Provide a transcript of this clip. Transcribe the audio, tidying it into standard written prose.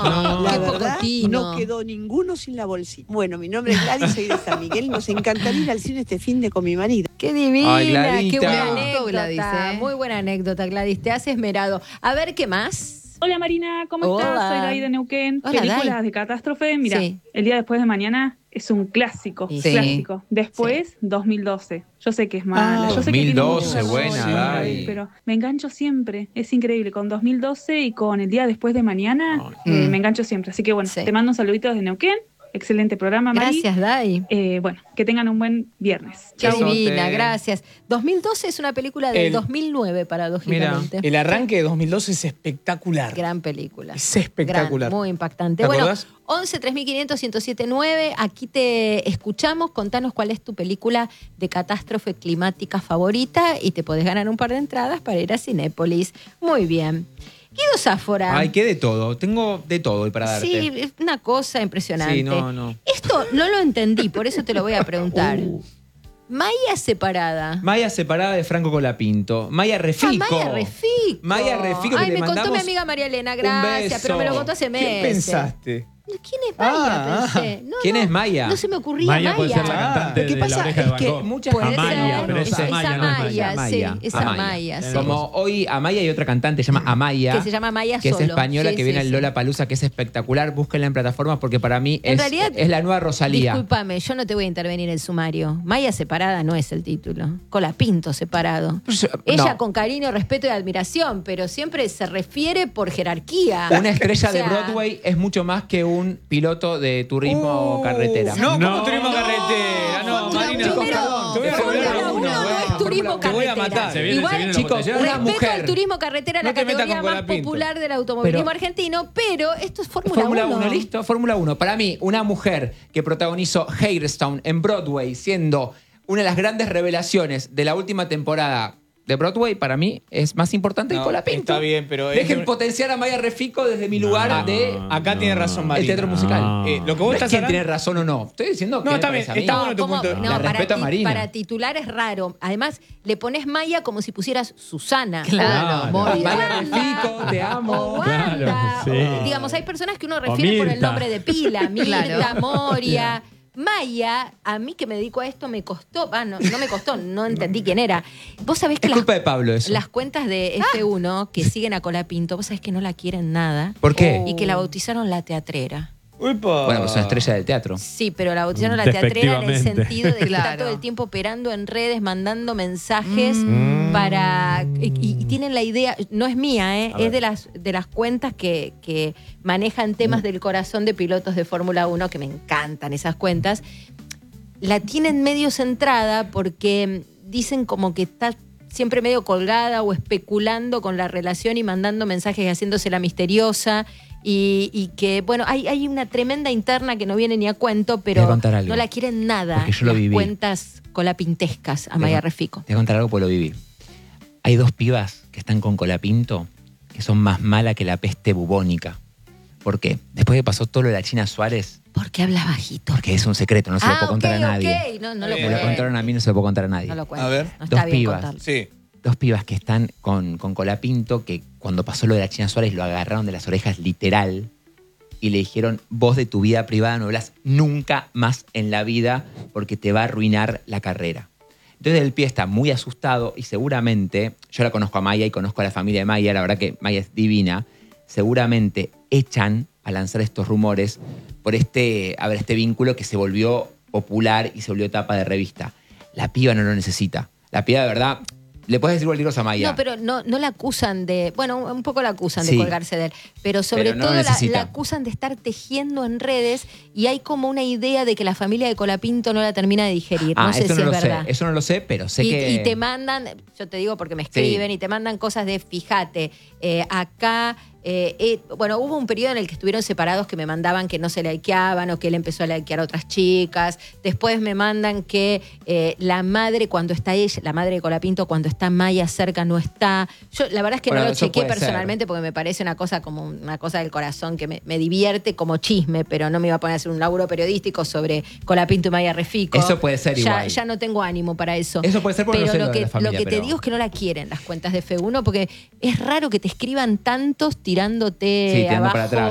No, La qué verdad, pocotino. no quedó ninguno sin la bolsita. Bueno, mi nombre es Gladys, soy de San Miguel. Nos encantaría ir al cine este fin de con mi marido. Qué divina, Ay, Gladita. qué buena Me gustó, anécdota. Gladys, ¿eh? Muy buena anécdota, Gladys. Te has esmerado. A ver, ¿qué más? Hola Marina, ¿cómo Hola. estás? Soy Dai de Neuquén. Hola, Películas Dai. de catástrofe. Mira, Sí. El día después de mañana es un clásico. Sí. Clásico. Después, 2012. Yo sé que es mala. Yo sé que tiene 2012, muchos buena, errores, Dai. pero me engancho siempre. Es increíble. Con 2012 y con El día después de mañana, me engancho siempre. Así que bueno, Sí. te mando un saludito desde Neuquén. Excelente programa, Mari. Gracias, Dai. Bueno, que tengan un buen viernes. Qué Chau. divina, Besote. gracias. 2012 es una película del El- 2009, paradójicamente. El arranque de 2012 es espectacular. Gran película. Es espectacular. Gran, muy impactante. ¿Te Bueno, acordás? 11 3500 1079, aquí te escuchamos. Contanos cuál es tu película de catástrofe climática favorita y te podés ganar un par de entradas para ir a Cinépolis. Muy bien. Guido Sáfora. Ay, qué de todo. Tengo de todo hoy para darte. Sí, es una cosa impresionante. Sí, no. Esto no lo entendí, por eso te lo voy a preguntar. Maya separada. Maya separada de Franco Colapinto. Maya Refico. Maya Refico. Maya Refico, que Ay, te me contó mi mandamos amiga María Elena, un gracias, beso. pero me lo contó hace meses. ¿Qué pensaste? ¿Quién es Maya? Pensé. No, ¿Quién no, es Maya? No se me ocurría Maya puede ser la Maya. cantante Lo que de pasa La Oreja de es Van que Gogh. mucha Puede gente Amaya, ser. pero Es esa es Maya, no es Maya. Amaya, sí, es Amaya, sí. Como hoy Amaya y otra cantante se llama Amaya. Que se llama Amaya que solo. es española, Sí, que sí, viene al sí. Lollapalooza, que es espectacular. Búsquenla en plataformas porque para mí En es, realidad, es la nueva Rosalía. Discúlpame, yo no te voy a intervenir en el sumario. Maya separada no es el título. Colapinto separado. Pues, Ella no. con cariño, respeto y admiración, pero siempre se refiere por jerarquía. Una estrella O sea, de Broadway es mucho más que un piloto de turismo carretera. No, No, ¿cómo turismo no. carretera? No, Fórmula Marina. uno, Te voy a Fórmula revelar uno uno, no es turismo Te voy a carretera. matar. Se vienen Igual, los chicos, botellones. una respeto mujer. al turismo carretera, No la te metas categoría con más Colapinto. popular del automovilismo Pero- argentino, pero esto es Fórmula 1. Fórmula 1, listo. Fórmula 1. Para mí, una mujer que protagonizó Hairstone en Broadway, siendo una de las grandes revelaciones de la última temporada de Broadway, para mí es más importante que No, Colapinto. está bien, pero es Dejen que- potenciar a Maya Refico desde mi lugar de Acá tiene razón, el Marina. teatro musical. Lo que vos No es estás quién hablando- tiene razón o no. Estoy diciendo que No, me está parece bien, a mí. está bueno tu punto. La respeto a Marina. Para titular es raro. Además, le pones Maya como si pusieras Susana. Claro. O Moria. Maya Refico, te amo. O Wanda. Claro, sí. O, digamos, hay personas que uno refiere por el Mirta. nombre de pila. Mirta, Claro. Moria. Maya, a mí que me dedico a esto, me costó. No me costó, no entendí quién era. Vos sabés que Es culpa de Pablo eso. las cuentas de F1 que siguen a Colapinto, vos sabés que no la quieren nada. ¿Por qué? Y que la bautizaron la teatrera. Upa. Bueno, pues es una estrella del teatro. Sí, pero la bautizaron la teatrera en el Despectivamente. sentido de que está Claro. todo el tiempo operando en redes, mandando mensajes para... Y tienen la idea, no es mía, es de las cuentas que manejan temas del corazón de pilotos de Fórmula 1, que me encantan esas cuentas. La tienen medio centrada porque dicen como que está siempre medio colgada o especulando con la relación y mandando mensajes y haciéndose la misteriosa. Y que, bueno, hay una tremenda interna que no viene ni a cuento, Te voy pero a contar algo. no la quieren nada. Porque yo lo las viví. cuentas colapintescas a Maya Refico. Te voy a contar algo porque lo viví. Hay dos pibas que están con Colapinto que son más malas que la peste bubónica. ¿Por qué? Después que pasó todo lo de la China Suárez, ¿Por qué habla bajito? porque es un secreto, no se lo puedo contar a nadie. Ok. No lo Me Me lo cuentes. contaron a mí, no se lo puedo contar a nadie. No lo cuentes. A ver. No está Dos bien pibas. contarlo. Sí. Dos pibas que están con Colapinto, que cuando pasó lo de la China Suárez lo agarraron de las orejas literal y le dijeron, vos de tu vida privada no hablas nunca más en la vida porque te va a arruinar la carrera. Entonces el pie está muy asustado y seguramente, yo la conozco a Maya y conozco a la familia de Maya, la verdad que Maya es divina, seguramente echan a lanzar estos rumores por este vínculo que se volvió popular y se volvió tapa de revista. La piba no lo necesita. La piba de verdad, le puedes decir cualquier cosa a Maya. No, pero no la acusan de... Bueno, un poco la acusan Sí. de colgarse de él. Pero sobre Pero no todo lo la necesita. acusan de estar tejiendo en redes y hay como una idea de que la familia de Colapinto no la termina de digerir. No sé eso si no es lo sé. verdad. Eso no lo sé, pero sé que... Y te mandan, yo te digo porque me escriben, y te mandan cosas de, fíjate, acá... bueno, hubo un periodo en el que estuvieron separados que me mandaban que no se likeaban o que él empezó a likear a otras chicas. Después me mandan que la madre, cuando está ella, la madre de Colapinto, cuando está Maya cerca, no está. Yo la verdad es que Bueno, no lo eso chequeé puede ser. personalmente porque me parece una cosa como una cosa del corazón que me divierte como chisme, pero no me iba a poner a hacer un laburo periodístico sobre Colapinto y Maya Refico. Eso puede ser igual. Ya no tengo ánimo para eso. Eso puede ser porque pero no sé lo lo de que, la familia, lo que te pero- digo es que no la quieren las cuentas de F1 porque es raro que te escriban tantos tirándote Sí, tirando abajo para atrás.